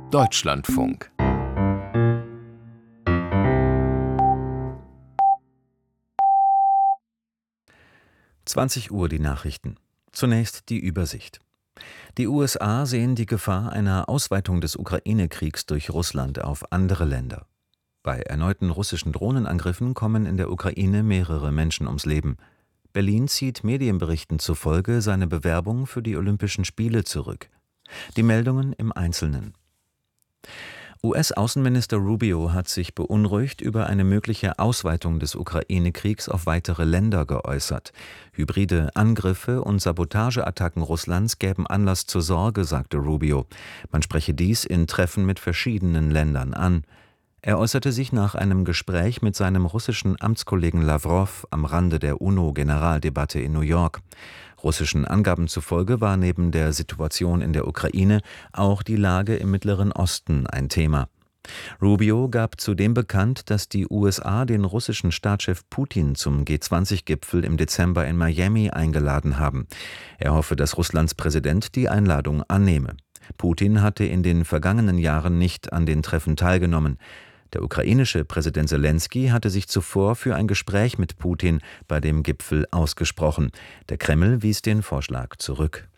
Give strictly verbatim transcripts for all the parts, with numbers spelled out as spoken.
Deutschlandfunk. zwanzig Uhr die Nachrichten. Zunächst die Übersicht. Die U S A sehen die Gefahr einer Ausweitung des Ukraine-Kriegs durch Russland auf andere Länder. Bei erneuten russischen Drohnenangriffen kommen in der Ukraine mehrere Menschen ums Leben. Berlin zieht Medienberichten zufolge seine Bewerbung für die Olympischen Spiele zurück. Die Meldungen im Einzelnen. U S-Außenminister Rubio hat sich beunruhigt über eine mögliche Ausweitung des Ukraine-Kriegs auf weitere Länder geäußert. Hybride Angriffe und Sabotageattacken Russlands gäben Anlass zur Sorge, sagte Rubio. Man spreche dies in Treffen mit verschiedenen Ländern an. Er äußerte sich nach einem Gespräch mit seinem russischen Amtskollegen Lawrow am Rande der UNO-Generaldebatte in New York. Russischen Angaben zufolge war neben der Situation in der Ukraine auch die Lage im Mittleren Osten ein Thema. Rubio gab zudem bekannt, dass die U S A den russischen Staatschef Putin zum G zwanzig Gipfel im Dezember in Miami eingeladen haben. Er hoffe, dass Russlands Präsident die Einladung annehme. Putin hatte in den vergangenen Jahren nicht an den Treffen teilgenommen. Der ukrainische Präsident Selenskyj hatte sich zuvor für ein Gespräch mit Putin bei dem Gipfel ausgesprochen. Der Kreml wies den Vorschlag zurück.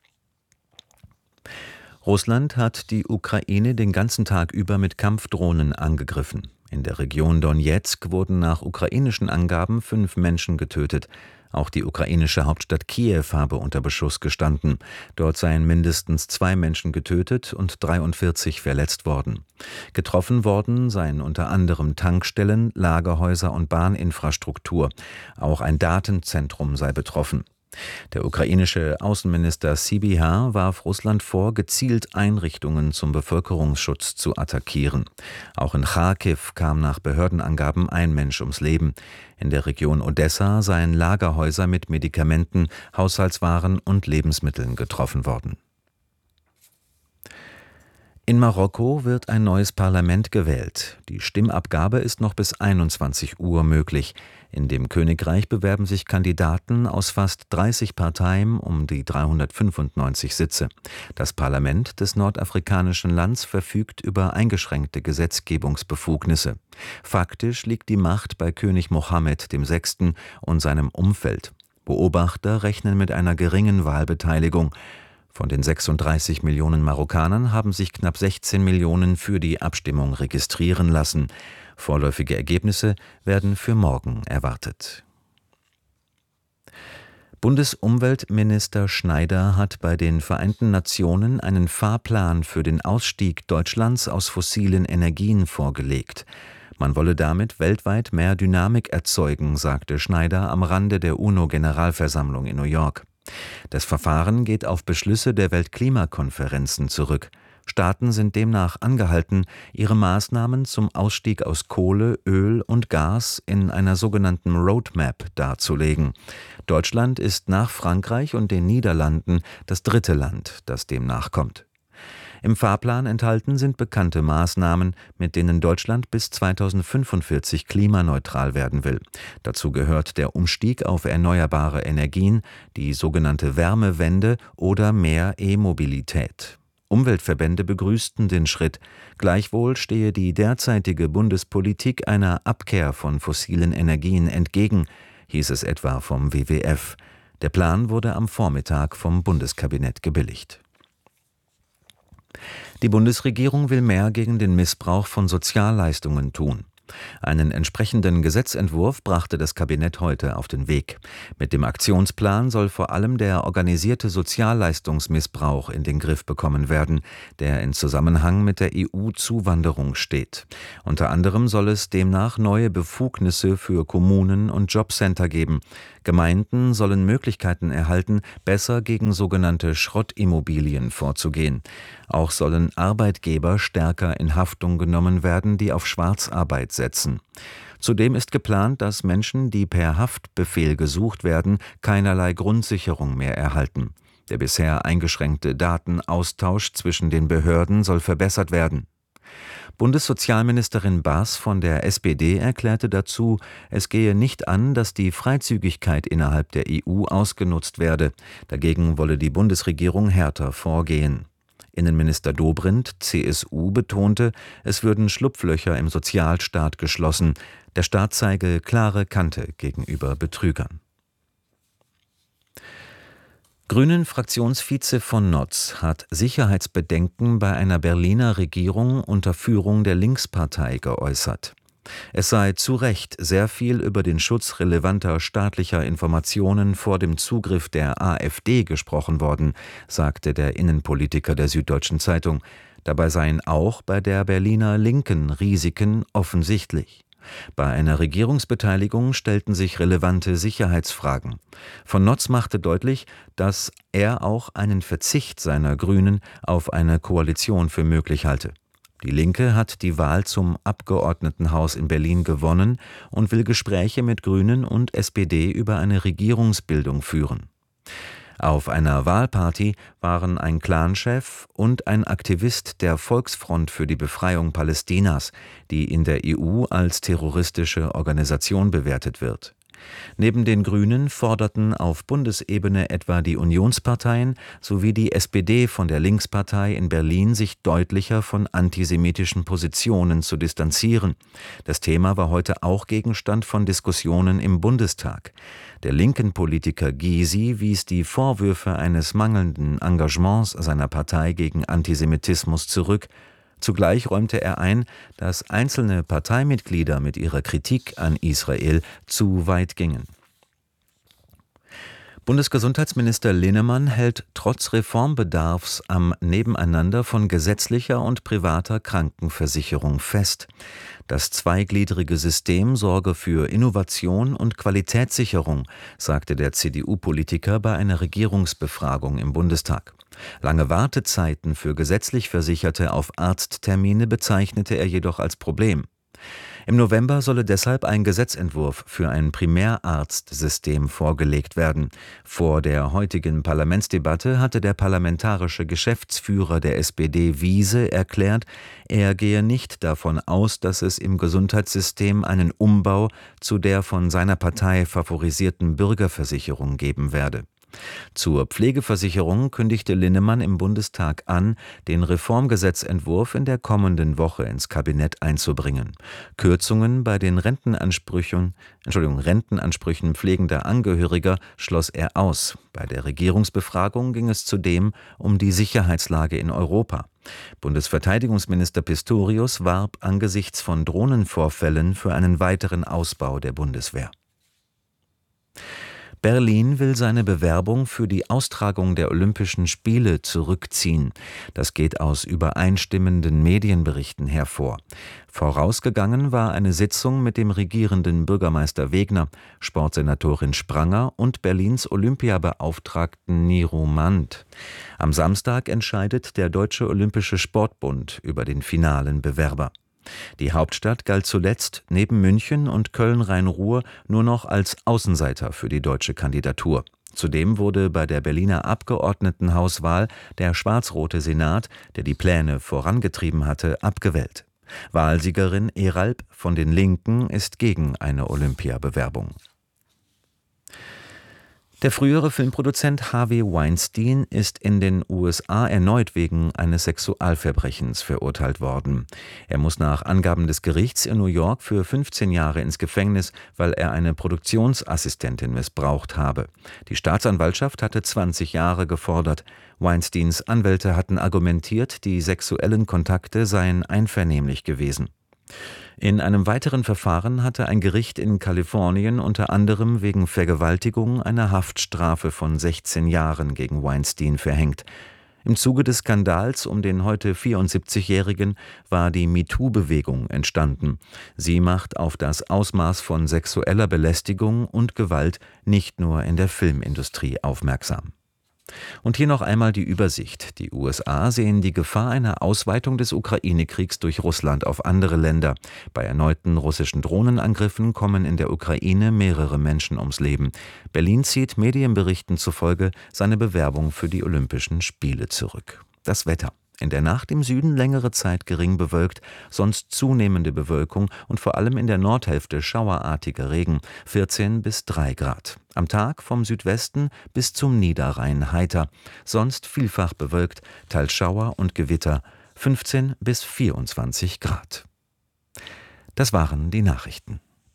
Russland hat die Ukraine den ganzen Tag über mit Kampfdrohnen angegriffen. In der Region Donezk wurden nach ukrainischen Angaben fünf Menschen getötet. Auch die ukrainische Hauptstadt Kiew habe unter Beschuss gestanden. Dort seien mindestens zwei Menschen getötet und dreiundvierzig verletzt worden. Getroffen worden seien unter anderem Tankstellen, Lagerhäuser und Bahninfrastruktur. Auch ein Datenzentrum sei betroffen. Der ukrainische Außenminister Sybiha warf Russland vor, gezielt Einrichtungen zum Bevölkerungsschutz zu attackieren. Auch in Charkiw kam nach Behördenangaben ein Mensch ums Leben. In der Region Odessa seien Lagerhäuser mit Medikamenten, Haushaltswaren und Lebensmitteln getroffen worden. In Marokko wird ein neues Parlament gewählt. Die Stimmabgabe ist noch bis einundzwanzig Uhr möglich. In dem Königreich bewerben sich Kandidaten aus fast dreißig Parteien um die dreihundertfünfundneunzig Sitze. Das Parlament des nordafrikanischen Lands verfügt über eingeschränkte Gesetzgebungsbefugnisse. Faktisch liegt die Macht bei König Mohammed der Sechste und seinem Umfeld. Beobachter rechnen mit einer geringen Wahlbeteiligung. Von den sechsunddreißig Millionen Marokkanern haben sich knapp sechzehn Millionen für die Abstimmung registrieren lassen. Vorläufige Ergebnisse werden für morgen erwartet. Bundesumweltminister Schneider hat bei den Vereinten Nationen einen Fahrplan für den Ausstieg Deutschlands aus fossilen Energien vorgelegt. Man wolle damit weltweit mehr Dynamik erzeugen, sagte Schneider am Rande der UNO-Generalversammlung in New York. Das Verfahren geht auf Beschlüsse der Weltklimakonferenzen zurück. Staaten sind demnach angehalten, ihre Maßnahmen zum Ausstieg aus Kohle, Öl und Gas in einer sogenannten Roadmap darzulegen. Deutschland ist nach Frankreich und den Niederlanden das dritte Land, das dem nachkommt. Im Fahrplan enthalten sind bekannte Maßnahmen, mit denen Deutschland bis zweitausendfünfundvierzig klimaneutral werden will. Dazu gehört der Umstieg auf erneuerbare Energien, die sogenannte Wärmewende oder mehr E-Mobilität. Umweltverbände begrüßten den Schritt. Gleichwohl stehe die derzeitige Bundespolitik einer Abkehr von fossilen Energien entgegen, hieß es etwa vom W W F. Der Plan wurde am Vormittag vom Bundeskabinett gebilligt. Die Bundesregierung will mehr gegen den Missbrauch von Sozialleistungen tun. Einen entsprechenden Gesetzentwurf brachte das Kabinett heute auf den Weg. Mit dem Aktionsplan soll vor allem der organisierte Sozialleistungsmissbrauch in den Griff bekommen werden, der in Zusammenhang mit der E U-Zuwanderung steht. Unter anderem soll es demnach neue Befugnisse für Kommunen und Jobcenter geben. Gemeinden sollen Möglichkeiten erhalten, besser gegen sogenannte Schrottimmobilien vorzugehen. Auch sollen Arbeitgeber stärker in Haftung genommen werden, die auf Schwarzarbeit setzen. Zudem ist geplant, dass Menschen, die per Haftbefehl gesucht werden, keinerlei Grundsicherung mehr erhalten. Der bisher eingeschränkte Datenaustausch zwischen den Behörden soll verbessert werden. Bundessozialministerin Baas von der S P D erklärte dazu, es gehe nicht an, dass die Freizügigkeit innerhalb der E U ausgenutzt werde. Dagegen wolle die Bundesregierung härter vorgehen. Innenminister Dobrindt, C S U, betonte, es würden Schlupflöcher im Sozialstaat geschlossen. Der Staat zeige klare Kante gegenüber Betrügern. Grünen-Fraktionsvize von Notz hat Sicherheitsbedenken bei einer Berliner Regierung unter Führung der Linkspartei geäußert. Es sei zu Recht sehr viel über den Schutz relevanter staatlicher Informationen vor dem Zugriff der AfD gesprochen worden, sagte der Innenpolitiker der Süddeutschen Zeitung. Dabei seien auch bei der Berliner Linken Risiken offensichtlich. Bei einer Regierungsbeteiligung stellten sich relevante Sicherheitsfragen. Von Notz machte deutlich, dass er auch einen Verzicht seiner Grünen auf eine Koalition für möglich halte. Die Linke hat die Wahl zum Abgeordnetenhaus in Berlin gewonnen und will Gespräche mit Grünen und S P D über eine Regierungsbildung führen. Auf einer Wahlparty waren ein Clanchef und ein Aktivist der Volksfront für die Befreiung Palästinas, die in der E U als terroristische Organisation bewertet wird. Neben den Grünen forderten auf Bundesebene etwa die Unionsparteien sowie die S P D von der Linkspartei in Berlin, sich deutlicher von antisemitischen Positionen zu distanzieren. Das Thema war heute auch Gegenstand von Diskussionen im Bundestag. Der linken Politiker Gysi wies die Vorwürfe eines mangelnden Engagements seiner Partei gegen Antisemitismus zurück. Zugleich räumte er ein, dass einzelne Parteimitglieder mit ihrer Kritik an Israel zu weit gingen. Bundesgesundheitsminister Linnemann hält trotz Reformbedarfs am Nebeneinander von gesetzlicher und privater Krankenversicherung fest. Das zweigliedrige System sorge für Innovation und Qualitätssicherung, sagte der C D U-Politiker bei einer Regierungsbefragung im Bundestag. Lange Wartezeiten für gesetzlich Versicherte auf Arzttermine bezeichnete er jedoch als Problem. Im November solle deshalb ein Gesetzentwurf für ein Primärarztsystem vorgelegt werden. Vor der heutigen Parlamentsdebatte hatte der parlamentarische Geschäftsführer der S P D Wiese erklärt, er gehe nicht davon aus, dass es im Gesundheitssystem einen Umbau zu der von seiner Partei favorisierten Bürgerversicherung geben werde. Zur Pflegeversicherung kündigte Linnemann im Bundestag an, den Reformgesetzentwurf in der kommenden Woche ins Kabinett einzubringen. Kürzungen bei den Rentenansprüchen, Entschuldigung, Rentenansprüchen pflegender Angehöriger schloss er aus. Bei der Regierungsbefragung ging es zudem um die Sicherheitslage in Europa. Bundesverteidigungsminister Pistorius warb angesichts von Drohnenvorfällen für einen weiteren Ausbau der Bundeswehr. Berlin will seine Bewerbung für die Austragung der Olympischen Spiele zurückziehen. Das geht aus übereinstimmenden Medienberichten hervor. Vorausgegangen war eine Sitzung mit dem regierenden Bürgermeister Wegner, Sportsenatorin Spranger und Berlins Olympiabeauftragten Niro Mand. Am Samstag entscheidet der Deutsche Olympische Sportbund über den finalen Bewerber. Die Hauptstadt galt zuletzt neben München und Köln-Rhein-Ruhr nur noch als Außenseiter für die deutsche Kandidatur. Zudem wurde bei der Berliner Abgeordnetenhauswahl der schwarz-rote Senat, der die Pläne vorangetrieben hatte, abgewählt. Wahlsiegerin Eralb von den Linken ist gegen eine Olympiabewerbung. Der frühere Filmproduzent Harvey Weinstein ist in den U S A erneut wegen eines Sexualverbrechens verurteilt worden. Er muss nach Angaben des Gerichts in New York für fünfzehn Jahre ins Gefängnis, weil er eine Produktionsassistentin missbraucht habe. Die Staatsanwaltschaft hatte zwanzig Jahre gefordert. Weinsteins Anwälte hatten argumentiert, die sexuellen Kontakte seien einvernehmlich gewesen. In einem weiteren Verfahren hatte ein Gericht in Kalifornien unter anderem wegen Vergewaltigung eine Haftstrafe von sechzehn Jahren gegen Weinstein verhängt. Im Zuge des Skandals um den heute vierundsiebzigjährigen war die MeToo-Bewegung entstanden. Sie macht auf das Ausmaß von sexueller Belästigung und Gewalt nicht nur in der Filmindustrie aufmerksam. Und hier noch einmal die Übersicht. Die U S A sehen die Gefahr einer Ausweitung des Ukraine-Kriegs durch Russland auf andere Länder. Bei erneuten russischen Drohnenangriffen kommen in der Ukraine mehrere Menschen ums Leben. Berlin zieht Medienberichten zufolge seine Bewerbung für die Olympischen Spiele zurück. Das Wetter. In der Nacht im Süden längere Zeit gering bewölkt, sonst zunehmende Bewölkung und vor allem in der Nordhälfte schauerartiger Regen, vierzehn bis drei Grad. Am Tag vom Südwesten bis zum Niederrhein heiter, sonst vielfach bewölkt, teils Schauer und Gewitter, fünfzehn bis vierundzwanzig Grad. Das waren die Nachrichten.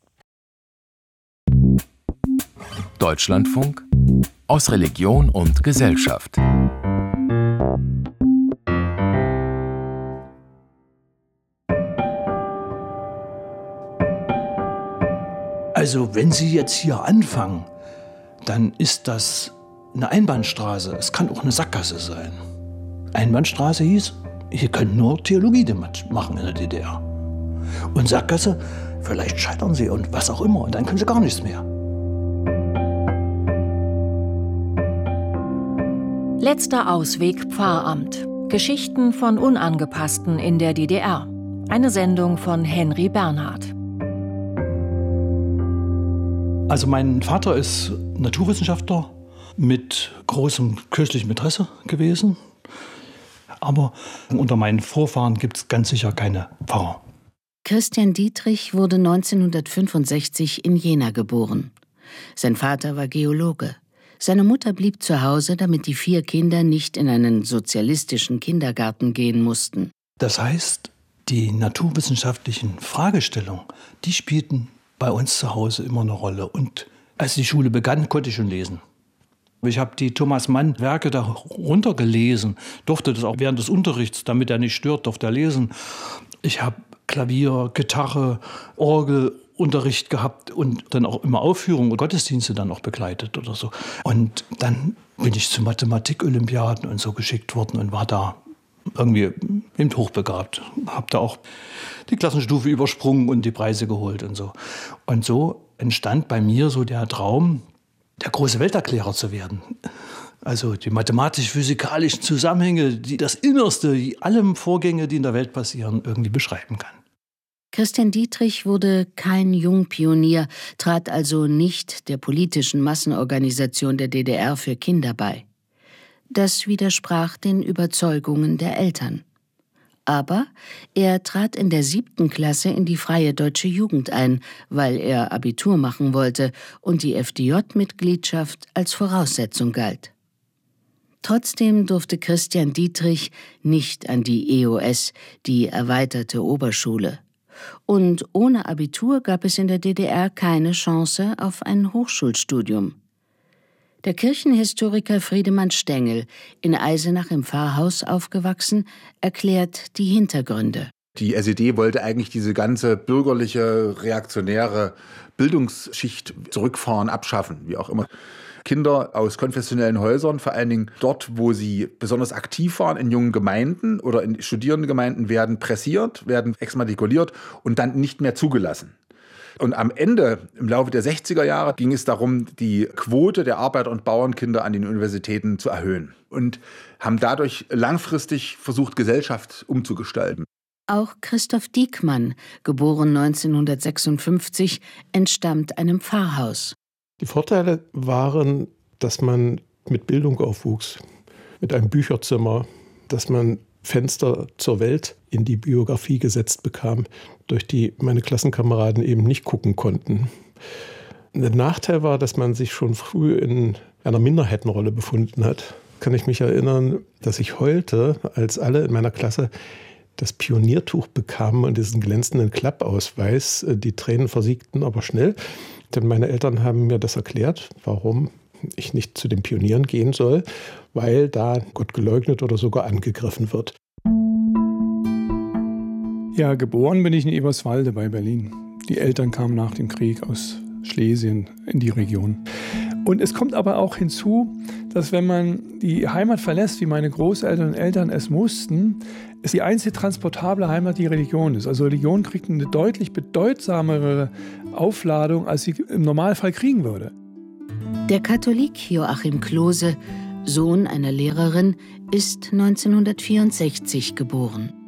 Deutschlandfunk aus Religion und Gesellschaft. Also wenn Sie jetzt hier anfangen, dann ist das eine Einbahnstraße. Es kann auch eine Sackgasse sein. Einbahnstraße hieß, hier können nur Theologie machen in der D D R. Und Sackgasse, vielleicht scheitern Sie und was auch immer. Und dann können Sie gar nichts mehr. Letzter Ausweg Pfarramt. Geschichten von Unangepassten in der D D R. Eine Sendung von Henry Bernhard. Also mein Vater ist Naturwissenschaftler mit großem kirchlichem Interesse gewesen. Aber unter meinen Vorfahren gibt es ganz sicher keine Pfarrer. Christian Dietrich wurde neunzehnhundertfünfundsechzig in Jena geboren. Sein Vater war Geologe. Seine Mutter blieb zu Hause, damit die vier Kinder nicht in einen sozialistischen Kindergarten gehen mussten. Das heißt, die naturwissenschaftlichen Fragestellungen, die spielten bei uns zu Hause immer eine Rolle. Und als die Schule begann, konnte ich schon lesen. Ich habe die Thomas Mann Werke da runtergelesen, durfte das auch während des Unterrichts, damit er nicht stört, durfte er lesen. Ich habe Klavier, Gitarre, Orgelunterricht gehabt und dann auch immer Aufführungen und Gottesdienste dann auch begleitet oder so. Und dann bin ich zu Mathematik-Olympiaden und so geschickt worden und war da irgendwie eben hochbegabt. Habe da auch die Klassenstufe übersprungen und die Preise geholt und so. Und so entstand bei mir so der Traum, der große Welterklärer zu werden. Also die mathematisch-physikalischen Zusammenhänge, die das Innerste, die alle Vorgänge, die in der Welt passieren, irgendwie beschreiben kann. Christian Dietrich wurde kein Jungpionier, trat also nicht der politischen Massenorganisation der D D R für Kinder bei. Das widersprach den Überzeugungen der Eltern. Aber er trat in der siebten Klasse in die Freie Deutsche Jugend ein, weil er Abitur machen wollte und die F D J-Mitgliedschaft als Voraussetzung galt. Trotzdem durfte Christian Dietrich nicht an die E O S, die erweiterte Oberschule. Und ohne Abitur gab es in der D D R keine Chance auf ein Hochschulstudium. Der Kirchenhistoriker Friedemann Stengel, in Eisenach im Pfarrhaus aufgewachsen, erklärt die Hintergründe. Die S E D wollte eigentlich diese ganze bürgerliche, reaktionäre Bildungsschicht zurückfahren, abschaffen, wie auch immer. Kinder aus konfessionellen Häusern, vor allen Dingen dort, wo sie besonders aktiv waren, in jungen Gemeinden oder in Studierendengemeinden, werden pressiert, werden exmatrikuliert und dann nicht mehr zugelassen. Und am Ende, im Laufe der sechziger Jahre, ging es darum, die Quote der Arbeiter- und Bauernkinder an den Universitäten zu erhöhen und haben dadurch langfristig versucht, Gesellschaft umzugestalten. Auch Christoph Diekmann, geboren neunzehnhundertsechsundfünfzig, entstammt einem Pfarrhaus. Die Vorteile waren, dass man mit Bildung aufwuchs, mit einem Bücherzimmer, dass man Fenster zur Welt in die Biografie gesetzt bekam, durch die meine Klassenkameraden eben nicht gucken konnten. Der Nachteil war, dass man sich schon früh in einer Minderheitenrolle befunden hat. Kann ich mich erinnern, dass ich heulte, als alle in meiner Klasse das Pioniertuch bekamen und diesen glänzenden Klappausweis. Die Tränen versiegten aber schnell, denn meine Eltern haben mir das erklärt, warum ich nicht zu den Pionieren gehen soll, weil da Gott geleugnet oder sogar angegriffen wird. Ja, geboren bin ich in Eberswalde bei Berlin. Die Eltern kamen nach dem Krieg aus Schlesien in die Region. Und es kommt aber auch hinzu, dass wenn man die Heimat verlässt, wie meine Großeltern und Eltern es mussten, ist die einzige transportable Heimat die Religion ist. Also Religion kriegt eine deutlich bedeutsamere Aufladung, als sie im Normalfall kriegen würde. Der Katholik Joachim Klose, Sohn einer Lehrerin, ist neunzehnhundertvierundsechzig geboren.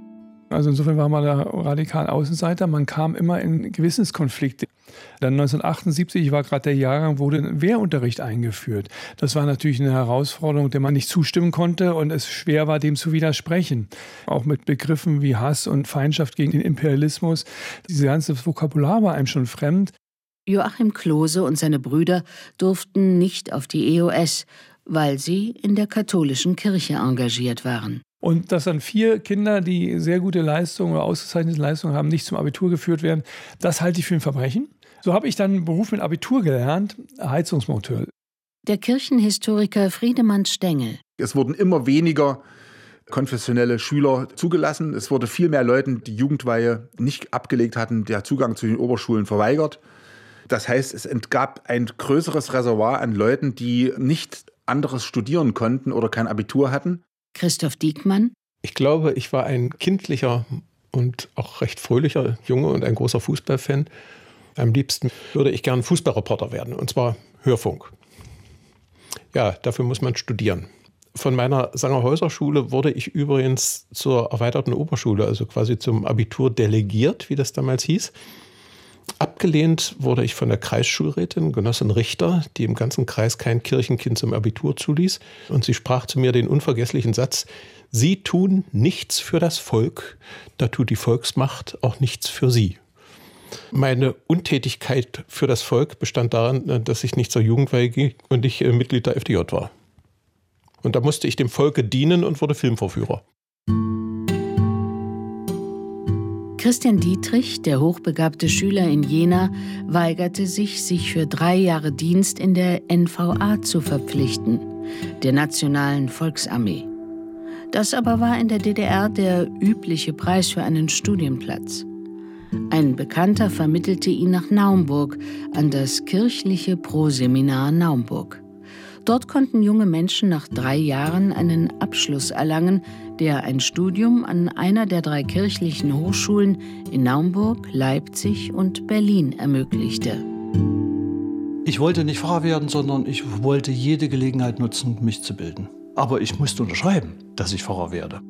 Also insofern war man da radikal Außenseiter. Man kam immer in Gewissenskonflikte. Dann neunzehnhundertachtundsiebzig war gerade der Jahrgang, wurde ein Wehrunterricht eingeführt. Das war natürlich eine Herausforderung, der man nicht zustimmen konnte und es schwer war, dem zu widersprechen. Auch mit Begriffen wie Hass und Feindschaft gegen den Imperialismus. Dieses ganze Vokabular war einem schon fremd. Joachim Klose und seine Brüder durften nicht auf die E O S, weil sie in der katholischen Kirche engagiert waren. Und dass dann vier Kinder, die sehr gute Leistungen oder ausgezeichnete Leistungen haben, nicht zum Abitur geführt werden, das halte ich für ein Verbrechen. So habe ich dann einen Beruf mit Abitur gelernt, Heizungsmonteur. Der Kirchenhistoriker Friedemann Stengel. Es wurden immer weniger konfessionelle Schüler zugelassen. Es wurde viel mehr Leuten, die Jugendweihe nicht abgelegt hatten, der Zugang zu den Oberschulen verweigert. Das heißt, es entgab ein größeres Reservoir an Leuten, die nicht anderes studieren konnten oder kein Abitur hatten. Christoph Diekmann. Ich glaube, ich war ein kindlicher und auch recht fröhlicher Junge und ein großer Fußballfan. Am liebsten würde ich gern Fußballreporter werden, und zwar Hörfunk. Ja, dafür muss man studieren. Von meiner Sangerhäuser-Schule wurde ich übrigens zur erweiterten Oberschule, also quasi zum Abitur delegiert, wie das damals hieß. Abgelehnt wurde ich von der Kreisschulrätin, Genossin Richter, die im ganzen Kreis kein Kirchenkind zum Abitur zuließ. Und sie sprach zu mir den unvergesslichen Satz: Sie tun nichts für das Volk, da tut die Volksmacht auch nichts für sie. Meine Untätigkeit für das Volk bestand darin, dass ich nicht zur Jugendweihe ging und ich Mitglied der F D J war. Und da musste ich dem Volke dienen und wurde Filmvorführer. Christian Dietrich, der hochbegabte Schüler in Jena, weigerte sich, sich für drei Jahre Dienst in der N V A zu verpflichten, der Nationalen Volksarmee. Das aber war in der D D R der übliche Preis für einen Studienplatz. Ein Bekannter vermittelte ihn nach Naumburg an das kirchliche Proseminar Naumburg. Dort konnten junge Menschen nach drei Jahren einen Abschluss erlangen, der ein Studium an einer der drei kirchlichen Hochschulen in Naumburg, Leipzig und Berlin ermöglichte. Ich wollte nicht Pfarrer werden, sondern ich wollte jede Gelegenheit nutzen, mich zu bilden. Aber ich musste unterschreiben, dass ich Pfarrer werde.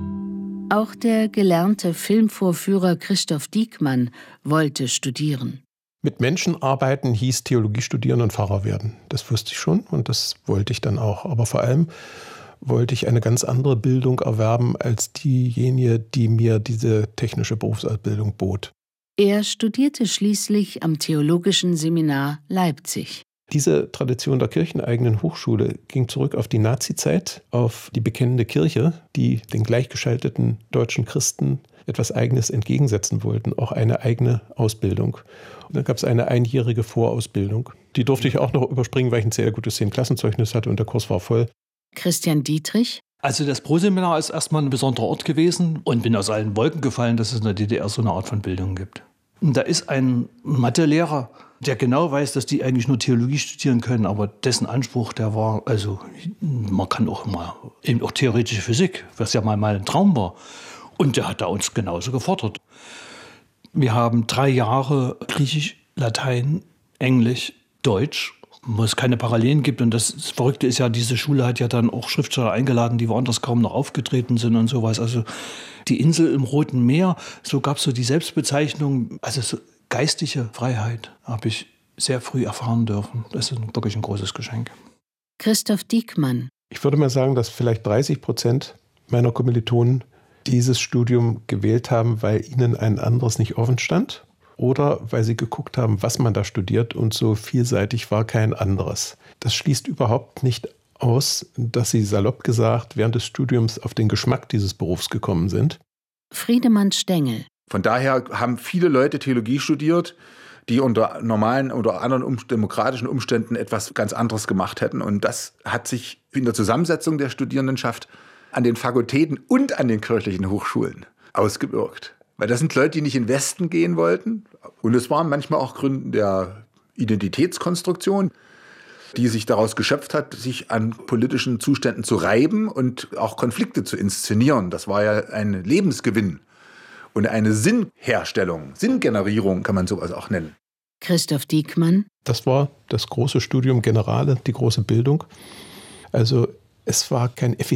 Auch der gelernte Filmvorführer Christoph Diekmann wollte studieren. Mit Menschen arbeiten hieß Theologie studieren und Pfarrer werden. Das wusste ich schon und das wollte ich dann auch. Aber vor allem wollte ich eine ganz andere Bildung erwerben als diejenige, die mir diese technische Berufsausbildung bot. Er studierte schließlich am Theologischen Seminar Leipzig. Diese Tradition der kircheneigenen Hochschule ging zurück auf die Nazizeit, auf die bekennende Kirche, die den gleichgeschalteten deutschen Christen etwas Eigenes entgegensetzen wollten, auch eine eigene Ausbildung. Und dann gab es eine einjährige Vorausbildung. Die durfte ich auch noch überspringen, weil ich ein sehr gutes Zehn-Klassenzeugnis hatte und der Kurs war voll. Christian Dietrich. Also das Proseminar ist erstmal ein besonderer Ort gewesen und bin aus allen Wolken gefallen, dass es in der D D R so eine Art von Bildung gibt. Und da ist ein Mathelehrer, der genau weiß, dass die eigentlich nur Theologie studieren können, aber dessen Anspruch, der war, also man kann auch mal, eben auch theoretische Physik, was ja mal, mal ein Traum war. Und der hat da uns genauso gefordert. Wir haben drei Jahre Griechisch, Latein, Englisch, Deutsch, wo es keine Parallelen gibt. Und das Verrückte ist ja, diese Schule hat ja dann auch Schriftsteller eingeladen, die woanders kaum noch aufgetreten sind und sowas. Also die Insel im Roten Meer, so gab es so die Selbstbezeichnung, also so geistige Freiheit habe ich sehr früh erfahren dürfen. Das ist wirklich ein großes Geschenk. Christoph Diekmann. Ich würde mal sagen, dass vielleicht dreißig Prozent meiner Kommilitonen dieses Studium gewählt haben, weil ihnen ein anderes nicht offen stand oder weil sie geguckt haben, was man da studiert und so vielseitig war kein anderes. Das schließt überhaupt nicht aus, dass sie salopp gesagt während des Studiums auf den Geschmack dieses Berufs gekommen sind. Friedemann Stengel. Von daher haben viele Leute Theologie studiert, die unter normalen oder anderen um, demokratischen Umständen etwas ganz anderes gemacht hätten. Und das hat sich in der Zusammensetzung der Studierendenschaft an den Fakultäten und an den kirchlichen Hochschulen ausgewirkt. Weil das sind Leute, die nicht in den Westen gehen wollten. Und es waren manchmal auch Gründe der Identitätskonstruktion, die sich daraus geschöpft hat, sich an politischen Zuständen zu reiben und auch Konflikte zu inszenieren. Das war ja ein Lebensgewinn und eine Sinnherstellung, Sinngenerierung kann man sowas auch nennen. Christoph Diekmann. Das war das große Studium Generale, die große Bildung. Also es war kein